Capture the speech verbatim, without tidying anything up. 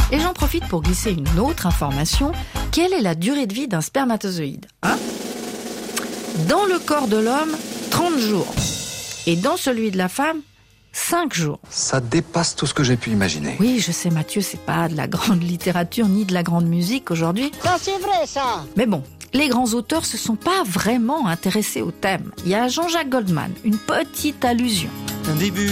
Et j'en profite pour glisser une autre information. Quelle est la durée de vie d'un spermatozoïde, hein ? Dans le corps de l'homme, trente jours. Et dans celui de la femme, cinq jours. Ça dépasse tout ce que j'ai pu imaginer. Oui, je sais Mathieu, c'est pas de la grande littérature ni de la grande musique aujourd'hui. Ça c'est vrai ça. Mais bon, les grands auteurs se sont pas vraiment intéressés au thème. Il y a Jean-Jacques Goldman, une petite allusion. Un début.